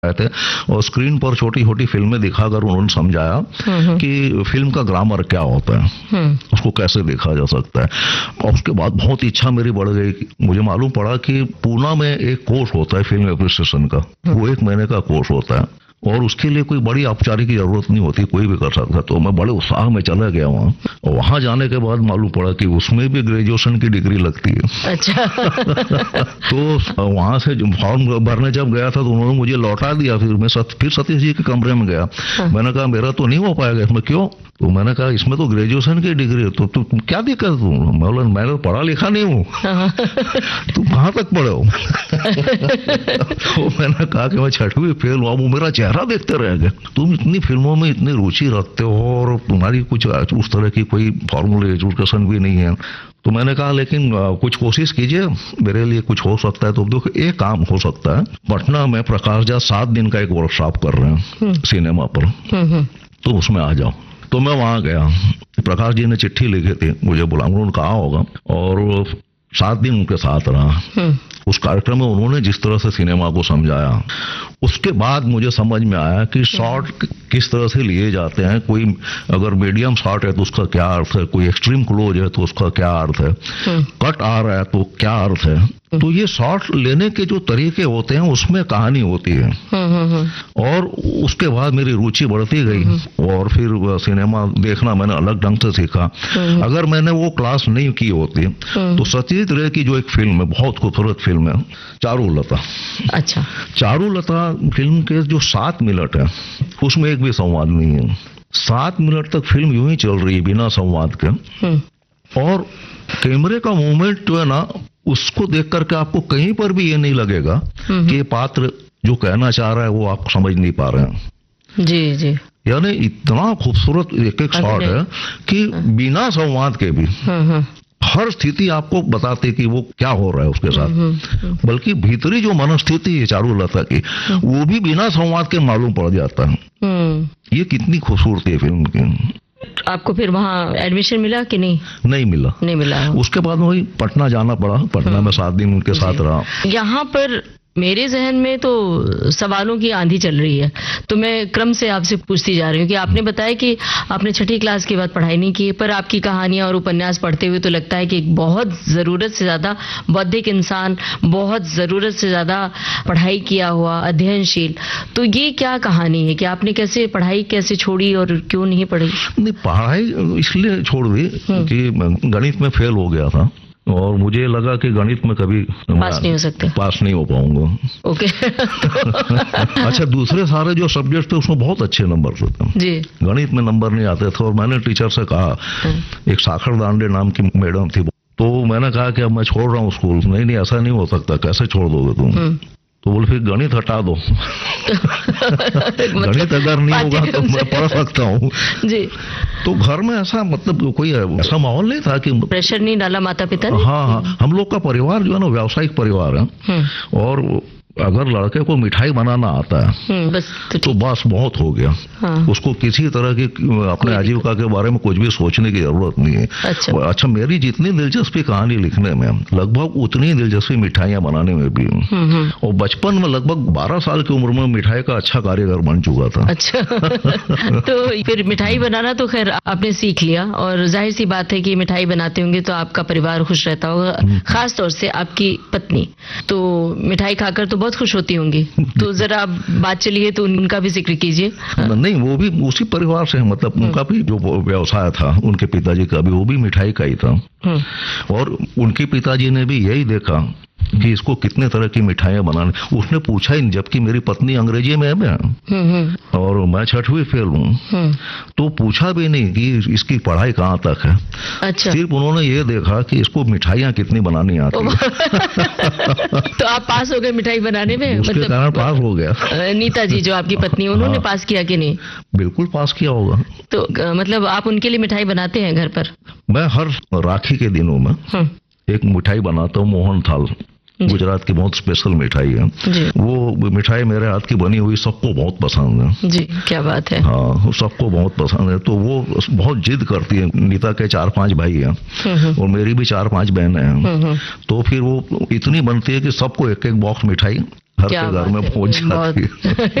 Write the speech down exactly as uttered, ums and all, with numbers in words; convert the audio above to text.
थे और स्क्रीन पर छोटी छोटी फिल्में दिखाकर उन्होंने समझाया कि फिल्म का ग्रामर क्या होता है, उसको कैसे देखा जा सकता है। और उसके बाद बहुत इच्छा मेरी बढ़ गई। मुझे मालूम पड़ा कि पूना में एक कोर्स होता है फिल्म एप्रिसिएशन का, वो एक महीने का कोर्स होता है और उसके लिए कोई बड़ी औपचारिक की जरूरत नहीं होती, कोई भी कर सकता। तो मैं बड़े उत्साह में चला गया वहाँ और वहाँ जाने के बाद मालूम पड़ा कि उसमें भी ग्रेजुएशन की डिग्री लगती है। अच्छा। तो वहाँ से फॉर्म भरने जब गया था तो उन्होंने मुझे लौटा दिया। फिर मैं सत, फिर सतीश जी के कमरे में गया। हाँ। मैंने कहा मेरा तो नहीं हो पाएगा इसमें। क्यों? तो मैंने कहा इसमें तो ग्रेजुएशन की डिग्री है। तो तु, तु, क्या दिक्कत? तू मैं मैंने पढ़ा लिखा नहीं हूँ। तुम कहाँ तक पढ़े हो? तो मैंने कहा कि मैं छठवीं फेल हुआ। वो मेरा चेहरा देखते रह गए। तुम इतनी फिल्मों में इतनी रुचि रखते हो और तुम्हारी कुछ उस तरह की कोई फॉर्मल एजुकेशन भी नहीं है। तो मैंने कहा लेकिन आ, कुछ कोशिश कीजिए, मेरे लिए कुछ हो सकता है। तो देखो एक काम हो सकता है, पटना में प्रकाश झा सात दिन का एक वर्कशॉप कर रहे हैं सिनेमा पर, तो उसमें आ जाओ। तो मैं वहां गया। प्रकाश जी ने चिट्ठी लिखी थी, मुझे बुला, उन्होंने कहा होगा और सात दिन उनके साथ रहा। उस कार्यक्रम में उन्होंने जिस तरह से सिनेमा को समझाया, उसके बाद मुझे समझ में आया कि शॉट किस तरह से लिए जाते हैं। कोई अगर मीडियम शॉट है तो उसका क्या अर्थ है, कोई एक्सट्रीम क्लोज है तो उसका क्या अर्थ है, कट आ रहा है तो क्या अर्थ है। तो ये शॉट लेने के जो तरीके होते हैं उसमें कहानी होती है। और उसके बाद मेरी रुचि बढ़ती गई और फिर सिनेमा देखना मैंने अलग ढंग से सीखा। अगर मैंने वो क्लास नहीं की होती तो सत्यजीत रे की जो एक फिल्म है, बहुत खूबसूरत फिल्म है, चारुलता। अच्छा। चारुलता फिल्म के जो सात मिनट है उसमें एक भी संवाद नहीं है। सात मिनट तक फिल्म यूं ही चल रही है बिना संवाद के, और कैमरे का मूवमेंट जो है ना, उसको देख करके आपको कहीं पर भी ये नहीं लगेगा कि ये पात्र जो कहना चाह रहा है वो आप समझ नहीं पा रहे हैं। जी जी। यानी इतना खूबसूरत एक एक शॉट है कि बिना संवाद के भी हर स्थिति आपको बताते कि वो क्या हो रहा है उसके साथ। बल्कि भीतरी जो मनस्थिति है चारुलता की, वो भी बिना संवाद के मालूम पड़ जाता है। ये कितनी खूबसूरती है फिल्म की। आपको फिर वहाँ एडमिशन मिला कि नहीं? नहीं मिला। नहीं मिला। उसके बाद वही पटना जाना पड़ा। पटना में सात दिन उनके साथ रहा। यहाँ पर मेरे जहन में तो सवालों की आंधी चल रही है, तो मैं क्रम से आपसे पूछती जा रही हूँ कि आपने बताया कि आपने छठी क्लास के बाद पढ़ाई नहीं की, पर आपकी कहानियां और उपन्यास पढ़ते हुए तो लगता है कि बहुत जरूरत से ज्यादा बौद्धिक इंसान, बहुत जरूरत से ज्यादा पढ़ाई किया हुआ, अध्ययनशील। तो ये क्या कहानी है कि आपने कैसे पढ़ाई कैसे छोड़ी और क्यों नहीं पढ़ी? नहीं, पढ़ाई इसलिए छोड़ दी कि गणित में फेल हो गया था और मुझे लगा कि गणित में कभी पास नहीं हो सकते, पास नहीं हो पाऊंगा। ओके। अच्छा, दूसरे सारे जो सब्जेक्ट थे उसमें बहुत अच्छे नंबर थे जी, गणित में नंबर नहीं आते थे। और मैंने टीचर से कहा, एक साखर दांडे नाम की मैडम थी, तो मैंने कहा कि अब मैं छोड़ रहा हूँ स्कूल। नहीं नहीं, ऐसा नहीं हो सकता। कैसे छोड़ दोगे तुम? तो बोले फिर गणित हटा दो। गणित अगर नहीं होगा तो मैं पढ़ सकता हूँ जी। तो घर में ऐसा मतलब कोई ऐसा माहौल नहीं था कि प्रेशर नहीं डाला माता पिता ने। हाँ हाँ, हम लोग का परिवार जो है ना व्यावसायिक परिवार है, और अगर लड़के को मिठाई बनाना आता है बस तो, तो बस बहुत हो गया। हाँ। उसको किसी तरह की अपने आजीविका के बारे में कुछ भी सोचने की जरूरत नहीं है। अच्छा, अच्छा मेरी जितनी दिलचस्पी कहानी लिखने में, लगभग उतनी दिलचस्पी मिठाइयाँ बनाने में भी। और बचपन में लगभग बारह साल की उम्र में मिठाई का अच्छा कारीगर बन चुका था। अच्छा। तो फिर मिठाई बनाना तो खैर आपने सीख लिया, और जाहिर सी बात है कि मिठाई बनाते होंगे तो आपका परिवार खुश रहता होगा, खास तौर से आपकी पत्नी तो मिठाई खाकर तो बहुत खुश होती होंगी। तो जरा बात चलिए तो उनका भी जिक्र कीजिए। नहीं, वो भी उसी परिवार से, मतलब उनका भी जो व्यवसाय था उनके पिताजी का भी, वो भी मिठाई का ही था। और उनके पिताजी ने भी यही देखा कि इसको कितने तरह की मिठाइयाँ बनाने। उसने पूछा ही, जबकि मेरी पत्नी अंग्रेजी में है और मैं छठवीं फेल हूँ, तो पूछा भी नहीं कि इसकी पढ़ाई कहाँ तक है। अच्छा। सिर्फ उन्होंने ये देखा कि इसको मिठाइयाँ कितनी बनानी आती है। तो आप पास हो गए मिठाई बनाने में? उसके मतलब, कारण पास हो गया। नीता जी जो आपकी पत्नी, उन्होंने हाँ, पास किया कि नहीं? बिल्कुल पास किया होगा। तो मतलब आप उनके लिए मिठाई बनाते हैं घर पर? मैं हर राखी के दिनों में एक मिठाई बनाता हूँ, मोहन थाल, गुजरात की बहुत स्पेशल मिठाई है। वो मिठाई मेरे हाथ की बनी हुई सबको बहुत पसंद है जी। क्या बात है। हाँ, सबको बहुत पसंद है। तो वो बहुत जिद करती है। नीता के चार पांच भाई हैं और मेरी भी चार पांच बहनें हैं। तो फिर वो इतनी बनती है कि सबको एक एक बॉक्स मिठाई घर के घर में पहुंच जाती है।